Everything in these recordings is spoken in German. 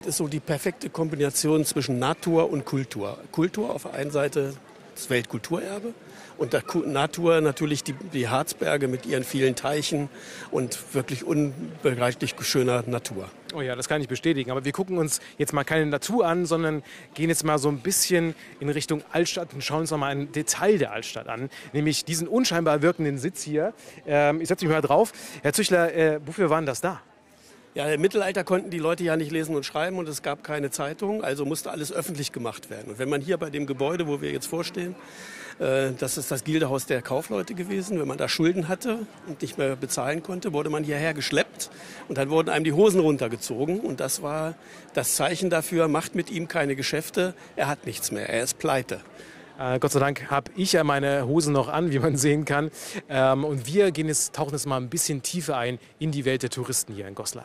Das ist so die perfekte Kombination zwischen Natur und Kultur. Kultur auf der einen Seite das Weltkulturerbe und der Natur natürlich die Harzberge mit ihren vielen Teichen und wirklich unbegreiflich schöner Natur. Oh ja, das kann ich bestätigen. Aber wir gucken uns jetzt mal keine Natur an, sondern gehen jetzt mal so ein bisschen in Richtung Altstadt und schauen uns noch mal ein Detail der Altstadt an. Nämlich diesen unscheinbar wirkenden Sitz hier. Ich setze mich mal drauf. Herr Züchler, wofür waren das da? Ja, im Mittelalter konnten die Leute ja nicht lesen und schreiben und es gab keine Zeitung, also musste alles öffentlich gemacht werden. Und wenn man hier bei dem Gebäude, wo wir jetzt vorstehen, das ist das Gildehaus der Kaufleute gewesen, wenn man da Schulden hatte und nicht mehr bezahlen konnte, wurde man hierher geschleppt und dann wurden einem die Hosen runtergezogen und das war das Zeichen dafür, macht mit ihm keine Geschäfte, er hat nichts mehr, er ist pleite. Gott sei Dank habe ich ja meine Hosen noch an, wie man sehen kann. Und wir tauchen jetzt mal ein bisschen tiefer ein in die Welt der Touristen hier in Goslar.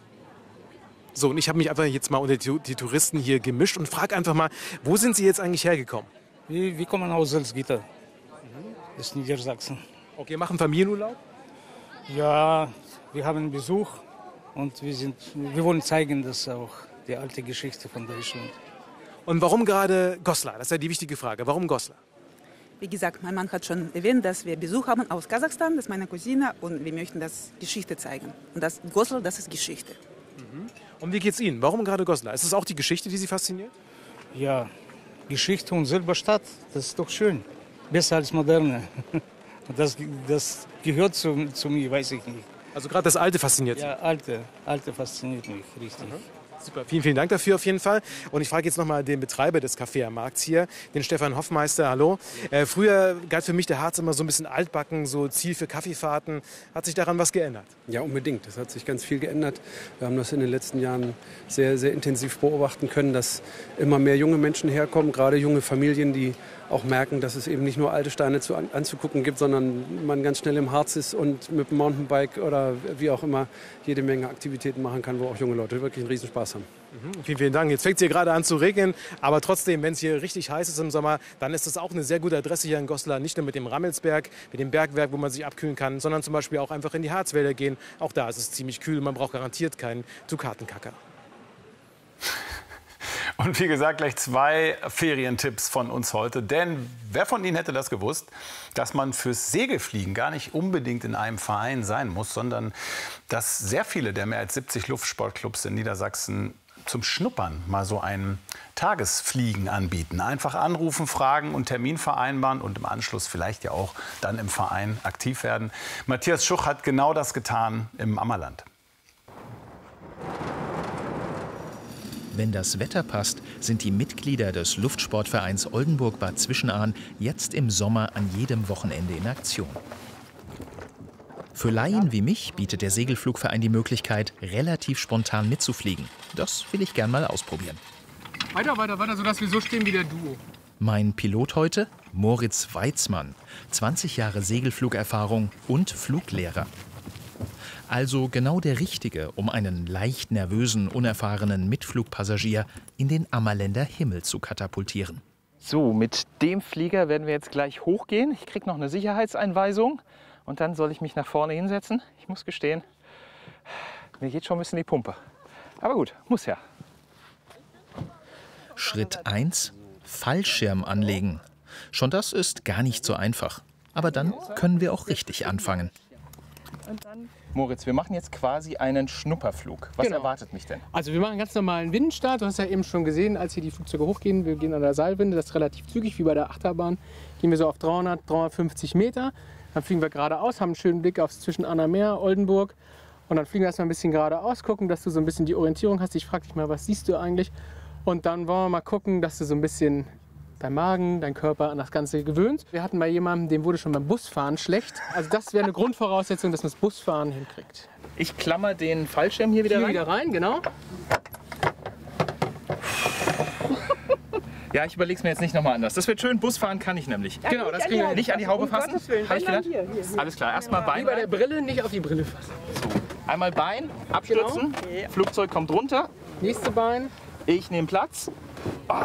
So, und ich habe mich einfach jetzt mal unter die Touristen hier gemischt und frage einfach mal, wo sind Sie jetzt eigentlich hergekommen? Wir kommen aus Salzgitter, das ist Niedersachsen. Okay, machen Familienurlaub? Ja, wir haben Besuch und wir wollen zeigen, dass auch die alte Geschichte von Deutschland. Und warum gerade Goslar? Das ist ja die wichtige Frage. Warum Goslar? Wie gesagt, mein Mann hat schon erwähnt, dass wir Besuch haben aus Kasachstan, das ist meine Cousine, und wir möchten das Geschichte zeigen. Und das Goslar, das ist Geschichte. Und wie geht's Ihnen? Warum gerade Goslar? Ist es auch die Geschichte, die Sie fasziniert? Ja, Geschichte und selber Stadt, das ist doch schön. Besser als moderne. Das gehört zu mir, weiß ich nicht. Also gerade das Alte fasziniert Sie? Ja, Alte fasziniert mich, richtig. Super, vielen Dank dafür auf jeden Fall. Und ich frage jetzt nochmal den Betreiber des Café am Markt hier, den Stefan Hoffmeister. Hallo. Früher galt für mich der Harz immer so ein bisschen altbacken, so Ziel für Kaffeefahrten. Hat sich daran was geändert? Ja, unbedingt. Es hat sich ganz viel geändert. Wir haben das in den letzten Jahren sehr, sehr intensiv beobachten können, dass immer mehr junge Menschen herkommen, gerade junge Familien, die auch merken, dass es eben nicht nur alte Steine anzugucken gibt, sondern man ganz schnell im Harz ist und mit dem Mountainbike oder wie auch immer jede Menge Aktivitäten machen kann, wo auch junge Leute wirklich einen Riesenspaß haben. Vielen Dank. Jetzt fängt es hier gerade an zu regnen, aber trotzdem, wenn es hier richtig heiß ist im Sommer, dann ist das auch eine sehr gute Adresse hier in Goslar. Nicht nur mit dem Rammelsberg, mit dem Bergwerk, wo man sich abkühlen kann, sondern zum Beispiel auch einfach in die Harzwälder gehen. Auch da ist es ziemlich kühl, man braucht garantiert keinen Dukatenkacker. Und wie gesagt, gleich 2 Ferientipps von uns heute. Denn wer von Ihnen hätte das gewusst, dass man fürs Segelfliegen gar nicht unbedingt in einem Verein sein muss, sondern dass sehr viele der mehr als 70 Luftsportclubs in Niedersachsen zum Schnuppern mal so ein Tagesfliegen anbieten. Einfach anrufen, fragen und Termin vereinbaren und im Anschluss vielleicht ja auch dann im Verein aktiv werden. Matthias Schuch hat genau das getan im Ammerland. Wenn das Wetter passt, sind die Mitglieder des Luftsportvereins Oldenburg-Bad Zwischenahn jetzt im Sommer an jedem Wochenende in Aktion. Für Laien wie mich bietet der Segelflugverein die Möglichkeit, relativ spontan mitzufliegen. Das will ich gern mal ausprobieren. Weiter, sodass wir so stehen wie der Duo. Mein Pilot heute? Moritz Weitzmann. 20 Jahre Segelflugerfahrung und Fluglehrer. Also genau der Richtige, um einen leicht nervösen, unerfahrenen Mitflugpassagier in den Ammerländer Himmel zu katapultieren. So, mit dem Flieger werden wir jetzt gleich hochgehen. Ich kriege noch eine Sicherheitseinweisung und dann soll ich mich nach vorne hinsetzen. Ich muss gestehen, mir geht schon ein bisschen die Pumpe. Aber gut, muss ja. Schritt 1: Fallschirm anlegen. Schon das ist gar nicht so einfach. Aber dann können wir auch richtig anfangen. Moritz, wir machen jetzt quasi einen Schnupperflug. Was erwartet mich denn? Also wir machen einen ganz normalen Windenstart. Du hast ja eben schon gesehen, als hier die Flugzeuge hochgehen, wir gehen an der Seilwinde, das ist relativ zügig, wie bei der Achterbahn. Gehen wir so auf 300, 350 Meter. Dann fliegen wir geradeaus, haben einen schönen Blick aufs Zwischen-Anner Meer, Oldenburg. Und dann fliegen wir erstmal ein bisschen geradeaus, gucken, dass du so ein bisschen die Orientierung hast. Ich frage dich mal, was siehst du eigentlich? Und dann wollen wir mal gucken, dass du so ein bisschen dein Magen, dein Körper an das Ganze gewöhnt. Wir hatten bei jemandem, dem wurde schon beim Busfahren schlecht. Also das wäre eine Grundvoraussetzung, dass man das Busfahren hinkriegt. Ich klammer den Fallschirm hier wieder rein. Genau. Ja, ich überlege es mir jetzt nicht nochmal anders. Das wird schön, Busfahren kann ich nämlich. Ja, genau, das kriegen wir nicht an die Haube fassen. Habe ich gedacht? Hier. Alles klar, erstmal Bein. Wie bei der Brille, nicht auf die Brille fassen. So. Einmal Bein, abstürzen, Genau. Flugzeug kommt runter. Nächste Bein. Ich nehme Platz. Oh.